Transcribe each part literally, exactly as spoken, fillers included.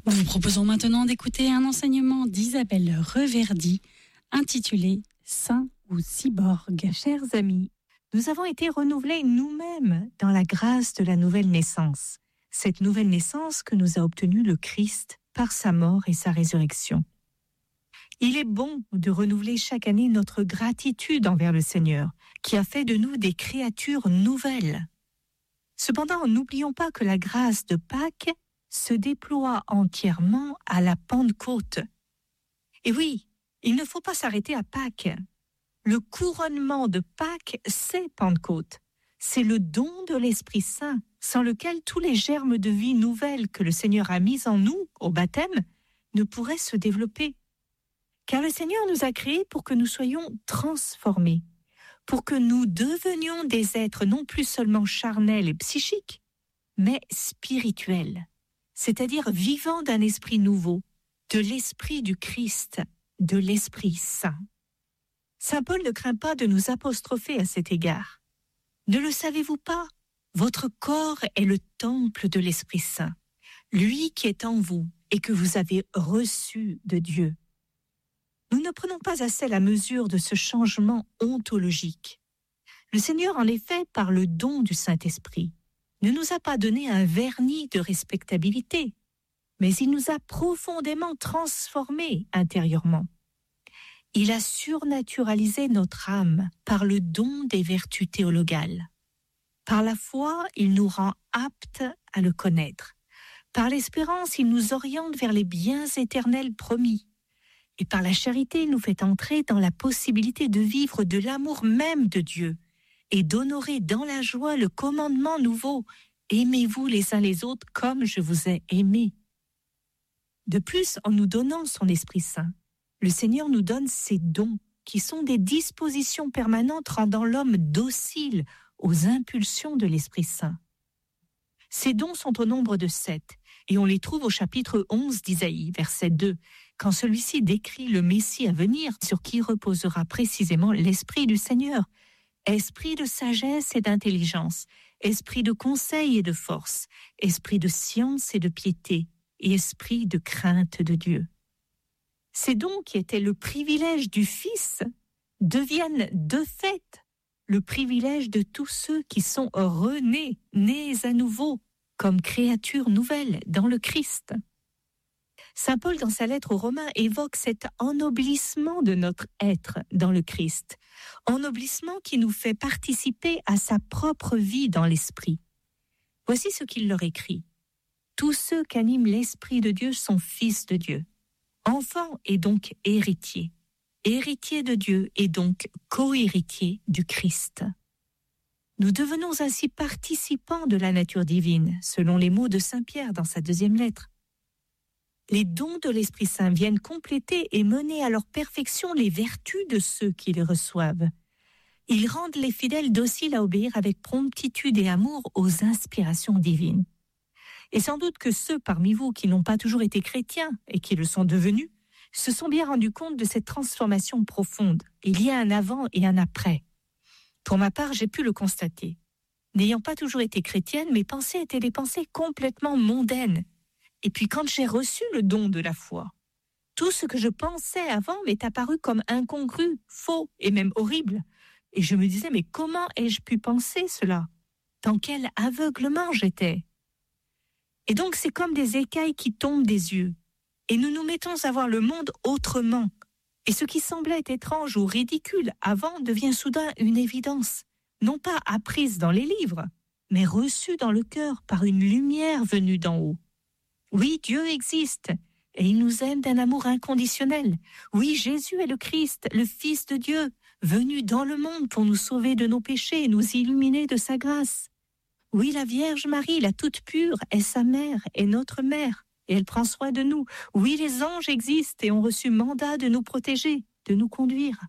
Nous vous proposons maintenant d'écouter un enseignement d'Isabelle Reverdy intitulé « Saint ou cyborg ». Chers amis, nous avons été renouvelés nous-mêmes dans la grâce de la nouvelle naissance. Cette nouvelle naissance que nous a obtenue le Christ par sa mort et sa résurrection. Il est bon de renouveler chaque année notre gratitude envers le Seigneur, qui a fait de nous des créatures nouvelles. Cependant, n'oublions pas que la grâce de Pâques se déploie entièrement à la Pentecôte. Et oui, il ne faut pas s'arrêter à Pâques. Le couronnement de Pâques, c'est Pentecôte. C'est le don de l'Esprit Saint, sans lequel tous les germes de vie nouvelle que le Seigneur a mis en nous au baptême ne pourraient se développer. Car le Seigneur nous a créés pour que nous soyons transformés, pour que nous devenions des êtres non plus seulement charnels et psychiques, mais spirituels, c'est-à-dire vivant d'un esprit nouveau, de l'esprit du Christ, de l'Esprit Saint. Saint Paul ne craint pas de nous apostropher à cet égard. Ne le savez-vous pas? Votre corps est le temple de l'Esprit Saint, lui qui est en vous et que vous avez reçu de Dieu. Nous ne prenons pas assez la mesure de ce changement ontologique. Le Seigneur, en effet, par le don du Saint-Esprit, ne nous a pas donné un vernis de respectabilité, mais il nous a profondément transformés intérieurement. Il a surnaturalisé notre âme par le don des vertus théologales. Par la foi, il nous rend aptes à le connaître. Par l'espérance, il nous oriente vers les biens éternels promis. Et par la charité, il nous fait entrer dans la possibilité de vivre de l'amour même de Dieu et d'honorer dans la joie le commandement nouveau « Aimez-vous les uns les autres comme je vous ai aimés ». De plus, en nous donnant son Esprit Saint, le Seigneur nous donne ses dons qui sont des dispositions permanentes rendant l'homme docile aux impulsions de l'Esprit Saint. Ces dons sont au nombre de sept et on les trouve au chapitre onze d'Isaïe, verset deux, quand celui-ci décrit le Messie à venir sur qui reposera précisément l'Esprit du Seigneur, esprit de sagesse et d'intelligence, esprit de conseil et de force, esprit de science et de piété, et esprit de crainte de Dieu. Ces dons qui étaient le privilège du Fils deviennent de fait le privilège de tous ceux qui sont renés, nés à nouveau, comme créatures nouvelles dans le Christ. Saint Paul, dans sa lettre aux Romains, évoque cet ennoblissement de notre être dans le Christ, ennoblissement qui nous fait participer à sa propre vie dans l'Esprit. Voici ce qu'il leur écrit. Tous ceux qu'anime l'Esprit de Dieu sont fils de Dieu. Enfants et donc héritiers. Héritiers de Dieu et donc co-héritiers du Christ. Nous devenons ainsi participants de la nature divine, selon les mots de Saint Pierre dans sa deuxième lettre. Les dons de l'Esprit Saint viennent compléter et mener à leur perfection les vertus de ceux qui les reçoivent. Ils rendent les fidèles dociles à obéir avec promptitude et amour aux inspirations divines. Et sans doute que ceux parmi vous qui n'ont pas toujours été chrétiens et qui le sont devenus, se sont bien rendus compte de cette transformation profonde. Il y a un avant et un après. Pour ma part, j'ai pu le constater. N'ayant pas toujours été chrétienne, mes pensées étaient des pensées complètement mondaines. Et puis quand j'ai reçu le don de la foi, tout ce que je pensais avant m'est apparu comme incongru, faux et même horrible. Et je me disais, mais comment ai-je pu penser cela? Dans quel aveuglement j'étais? Et donc c'est comme des écailles qui tombent des yeux. Et nous nous mettons à voir le monde autrement. Et ce qui semblait étrange ou ridicule avant devient soudain une évidence, non pas apprise dans les livres, mais reçue dans le cœur par une lumière venue d'en haut. Oui, Dieu existe, et il nous aime d'un amour inconditionnel. Oui, Jésus est le Christ, le Fils de Dieu, venu dans le monde pour nous sauver de nos péchés et nous illuminer de sa grâce. Oui, la Vierge Marie, la toute pure, est sa mère et notre mère, et elle prend soin de nous. Oui, les anges existent et ont reçu mandat de nous protéger, de nous conduire.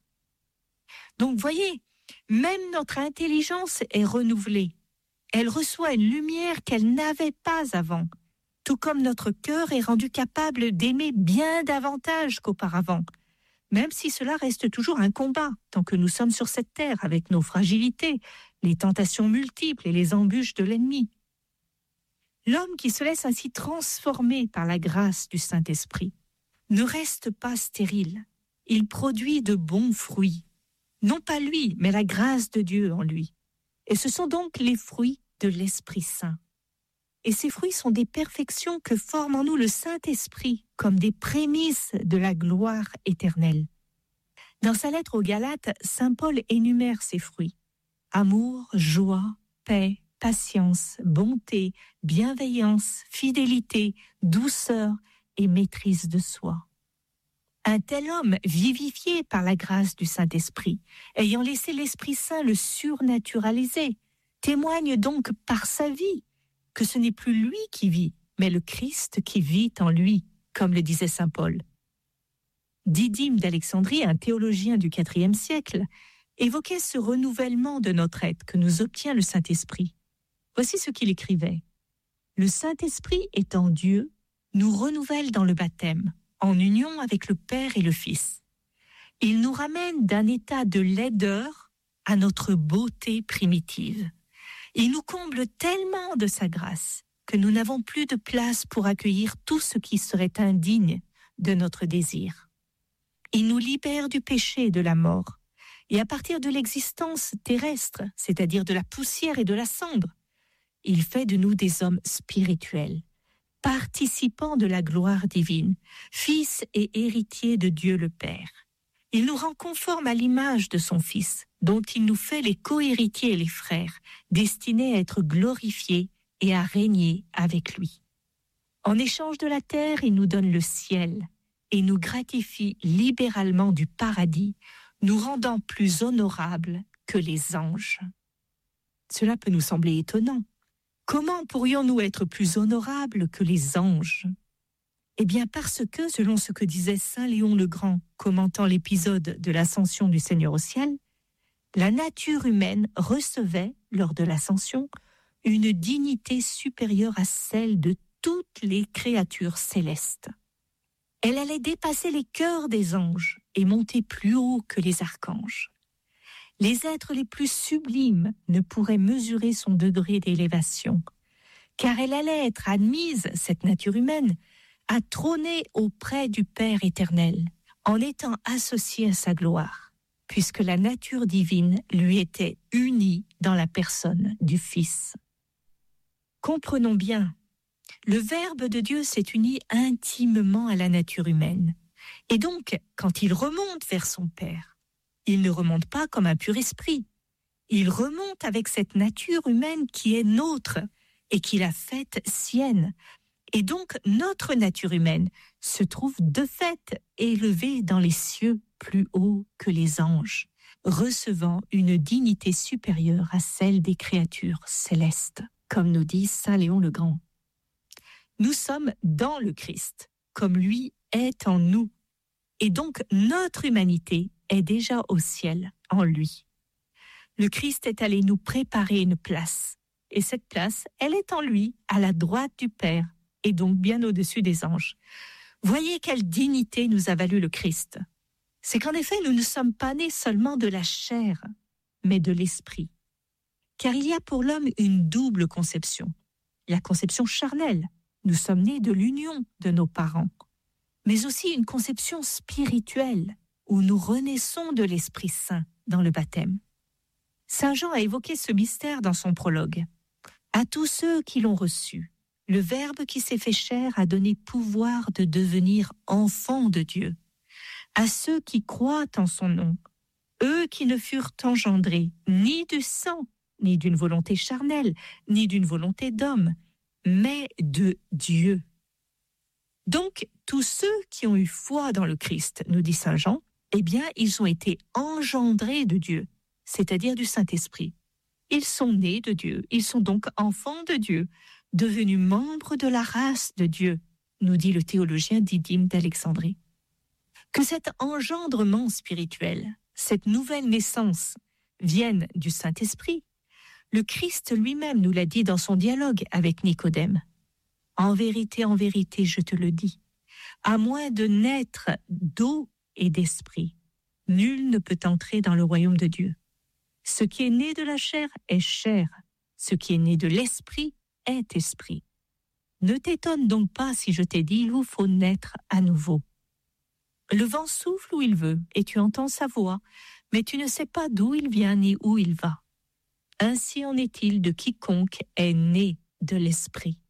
Donc, voyez, même notre intelligence est renouvelée. Elle reçoit une lumière qu'elle n'avait pas avant. Tout comme notre cœur est rendu capable d'aimer bien davantage qu'auparavant, même si cela reste toujours un combat tant que nous sommes sur cette terre avec nos fragilités, les tentations multiples et les embûches de l'ennemi. L'homme qui se laisse ainsi transformer par la grâce du Saint-Esprit ne reste pas stérile. Il produit de bons fruits. Non pas lui, mais la grâce de Dieu en lui. Et ce sont donc les fruits de l'Esprit Saint. Et ces fruits sont des perfections que forme en nous le Saint-Esprit comme des prémices de la gloire éternelle. Dans sa lettre aux Galates, saint Paul énumère ces fruits. Amour, joie, paix, patience, bonté, bienveillance, fidélité, douceur et maîtrise de soi. Un tel homme, vivifié par la grâce du Saint-Esprit, ayant laissé l'Esprit Saint le surnaturaliser, témoigne donc par sa vie que ce n'est plus lui qui vit, mais le Christ qui vit en lui, comme le disait saint Paul. Didyme d'Alexandrie, un théologien du quatrième siècle, évoquait ce renouvellement de notre être que nous obtient le Saint-Esprit. Voici ce qu'il écrivait. Le Saint-Esprit étant Dieu, nous renouvelle dans le baptême, en union avec le Père et le Fils. Il nous ramène d'un état de laideur à notre beauté primitive. Il nous comble tellement de sa grâce que nous n'avons plus de place pour accueillir tout ce qui serait indigne de notre désir. Il nous libère du péché et de la mort, et à partir de l'existence terrestre, c'est-à-dire de la poussière et de la cendre, il fait de nous des hommes spirituels, participants de la gloire divine, fils et héritiers de Dieu le Père. Il nous rend conformes à l'image de son Fils, dont il nous fait les co-héritiers et les frères, destinés à être glorifiés et à régner avec lui. En échange de la terre, il nous donne le ciel et nous gratifie libéralement du paradis, nous rendant plus honorables que les anges. Cela peut nous sembler étonnant. Comment pourrions-nous être plus honorables que les anges ? Eh bien parce que, selon ce que disait saint Léon le Grand, commentant l'épisode de l'ascension du Seigneur au ciel, la nature humaine recevait, lors de l'ascension, une dignité supérieure à celle de toutes les créatures célestes. Elle allait dépasser les cœurs des anges et monter plus haut que les archanges. Les êtres les plus sublimes ne pourraient mesurer son degré d'élévation, car elle allait être admise, cette nature humaine, à trôner auprès du Père éternel, en étant associée à sa gloire, puisque la nature divine lui était unie dans la personne du Fils. Comprenons bien, le Verbe de Dieu s'est uni intimement à la nature humaine, et donc, quand il remonte vers son Père, il ne remonte pas comme un pur esprit, il remonte avec cette nature humaine qui est nôtre et qu'il a faite sienne. Et donc, notre nature humaine se trouve de fait élevée dans les cieux plus haut que les anges, recevant une dignité supérieure à celle des créatures célestes, comme nous dit saint Léon le Grand. Nous sommes dans le Christ, comme lui est en nous. Et donc, notre humanité est déjà au ciel en lui. Le Christ est allé nous préparer une place. Et cette place, elle est en lui, à la droite du Père, et donc bien au-dessus des anges. Voyez quelle dignité nous a valu le Christ. C'est qu'en effet, nous ne sommes pas nés seulement de la chair, mais de l'esprit. Car il y a pour l'homme une double conception. La conception charnelle, nous sommes nés de l'union de nos parents, mais aussi une conception spirituelle, où nous renaissons de l'Esprit Saint dans le baptême. Saint Jean a évoqué ce mystère dans son prologue. À tous ceux qui l'ont reçu, le Verbe qui s'est fait chair a donné pouvoir de devenir enfants de Dieu. À ceux qui croient en son nom, eux qui ne furent engendrés ni du sang, ni d'une volonté charnelle, ni d'une volonté d'homme, mais de Dieu. Donc, tous ceux qui ont eu foi dans le Christ, nous dit saint Jean, eh bien, ils ont été engendrés de Dieu, c'est-à-dire du Saint-Esprit. Ils sont nés de Dieu, ils sont donc enfants de Dieu, devenus membres de la race de Dieu, nous dit le théologien Didyme d'Alexandrie. Que cet engendrement spirituel, cette nouvelle naissance, vienne du Saint-Esprit, le Christ lui-même nous l'a dit dans son dialogue avec Nicodème. En vérité, en vérité, je te le dis, à moins de naître d'eau et d'esprit, nul ne peut entrer dans le royaume de Dieu. Ce qui est né de la chair est chair, ce qui est né de l'esprit est esprit. Ne t'étonne donc pas si je t'ai dit, il vous faut naître à nouveau. Le vent souffle où il veut, et tu entends sa voix, mais tu ne sais pas d'où il vient ni où il va. Ainsi en est-il de quiconque est né de l'Esprit.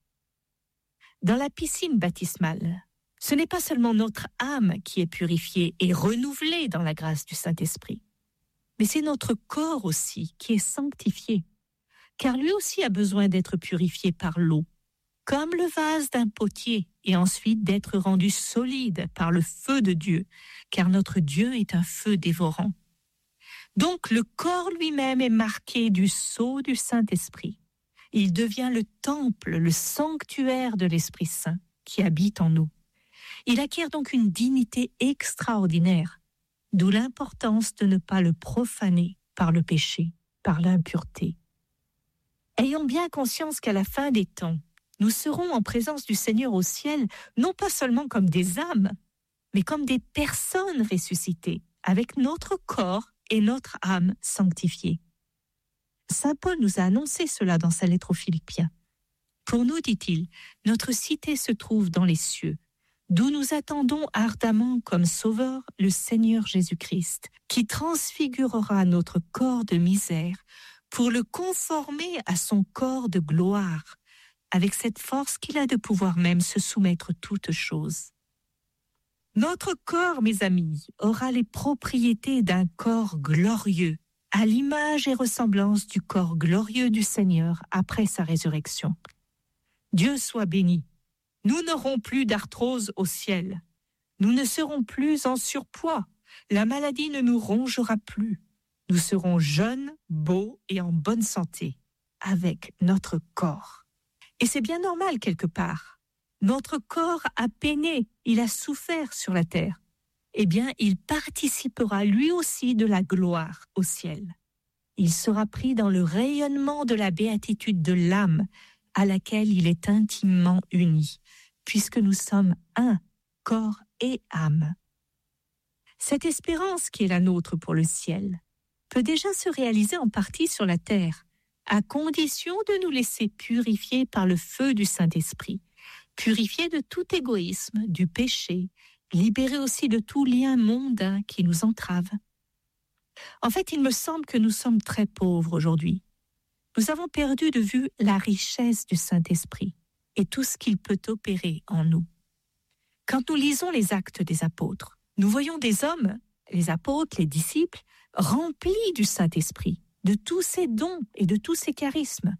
Dans la piscine baptismale, ce n'est pas seulement notre âme qui est purifiée et renouvelée dans la grâce du Saint-Esprit, mais c'est notre corps aussi qui est sanctifié, car lui aussi a besoin d'être purifié par l'eau, comme le vase d'un potier, et ensuite d'être rendu solide par le feu de Dieu, car notre Dieu est un feu dévorant. Donc le corps lui-même est marqué du sceau du Saint-Esprit. Il devient le temple, le sanctuaire de l'Esprit Saint qui habite en nous. Il acquiert donc une dignité extraordinaire, d'où l'importance de ne pas le profaner par le péché, par l'impureté. Ayons bien conscience qu'à la fin des temps, nous serons en présence du Seigneur au ciel, non pas seulement comme des âmes, mais comme des personnes ressuscitées, avec notre corps et notre âme sanctifiées. Saint Paul nous a annoncé cela dans sa lettre aux Philippiens. Pour nous, dit-il, notre cité se trouve dans les cieux, d'où nous attendons ardemment comme sauveur le Seigneur Jésus-Christ, qui transfigurera notre corps de misère pour le conformer à son corps de gloire, avec cette force qu'il a de pouvoir même se soumettre toutes choses. Notre corps, mes amis, aura les propriétés d'un corps glorieux, à l'image et ressemblance du corps glorieux du Seigneur après sa résurrection. Dieu soit béni. Nous n'aurons plus d'arthrose au ciel. Nous ne serons plus en surpoids. La maladie ne nous rongera plus. Nous serons jeunes, beaux et en bonne santé, avec notre corps. Et c'est bien normal quelque part. Notre corps a peiné, il a souffert sur la terre. Eh bien, il participera lui aussi de la gloire au ciel. Il sera pris dans le rayonnement de la béatitude de l'âme à laquelle il est intimement uni, puisque nous sommes un, corps et âme. Cette espérance qui est la nôtre pour le ciel peut déjà se réaliser en partie sur la terre, à condition de nous laisser purifier par le feu du Saint-Esprit, purifier de tout égoïsme, du péché, libérer aussi de tout lien mondain qui nous entrave. En fait, il me semble que nous sommes très pauvres aujourd'hui. Nous avons perdu de vue la richesse du Saint-Esprit et tout ce qu'il peut opérer en nous. Quand nous lisons les Actes des Apôtres, nous voyons des hommes, les apôtres, les disciples, remplis du Saint-Esprit, de tous ses dons et de tous ses charismes.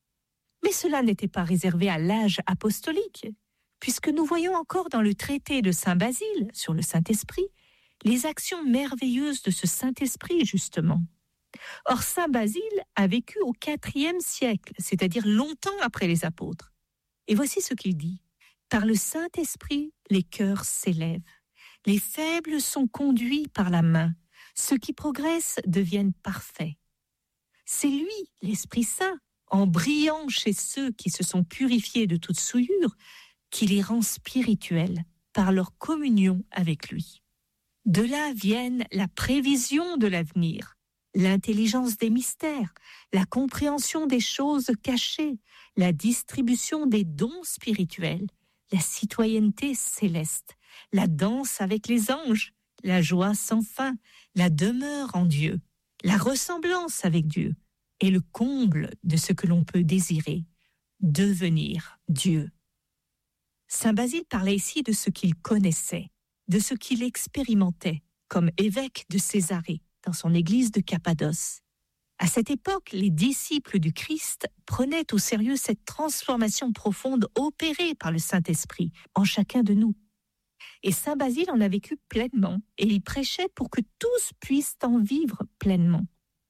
Mais cela n'était pas réservé à l'âge apostolique, puisque nous voyons encore dans le traité de Saint Basile sur le Saint-Esprit les actions merveilleuses de ce Saint-Esprit, justement. Or, Saint Basile a vécu au quatrième siècle, c'est-à-dire longtemps après les apôtres. Et voici ce qu'il dit. « Par le Saint-Esprit, les cœurs s'élèvent. Les faibles sont conduits par la main. Ceux qui progressent deviennent parfaits. C'est lui, l'Esprit Saint, en brillant chez ceux qui se sont purifiés de toute souillure, qui les rend spirituels par leur communion avec lui. De là viennent la prévision de l'avenir, l'intelligence des mystères, la compréhension des choses cachées, la distribution des dons spirituels, la citoyenneté céleste, la danse avec les anges, la joie sans fin, la demeure en Dieu, la ressemblance avec Dieu et le comble de ce que l'on peut désirer, devenir Dieu. Saint Basile parlait ici de ce qu'il connaissait, de ce qu'il expérimentait comme évêque de Césarée dans son église de Cappadoce. À cette époque, les disciples du Christ prenaient au sérieux cette transformation profonde opérée par le Saint-Esprit en chacun de nous. Et Saint Basile en a vécu pleinement et il prêchait pour que tous puissent en vivre pleinement.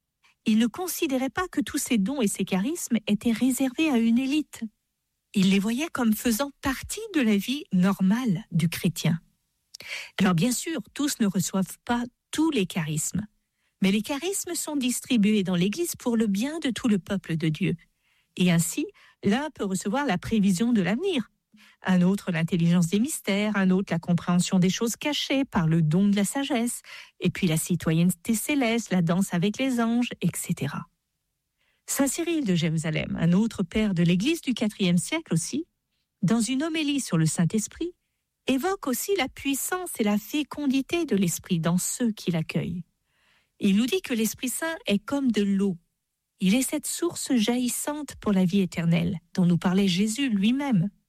Il ne considérait pas que tous ces dons et ces charismes étaient réservés à une élite. Il les voyait comme faisant partie de la vie normale du chrétien. Alors bien sûr, tous ne reçoivent pas tous les charismes, mais les charismes sont distribués dans l'Église pour le bien de tout le peuple de Dieu. Et ainsi, l'un peut recevoir la prévision de l'avenir, un autre l'intelligence des mystères, un autre la compréhension des choses cachées par le don de la sagesse, et puis la citoyenneté céleste, la danse avec les anges, et cetera. Saint Cyril de Jérusalem, un autre père de l'Église du quatrième siècle aussi, dans une homélie sur le Saint-Esprit, évoque aussi la puissance et la fécondité de l'Esprit dans ceux qui l'accueillent. Il nous dit que l'Esprit Saint est comme de l'eau. Il est cette source jaillissante pour la vie éternelle, dont nous parlait Jésus lui-même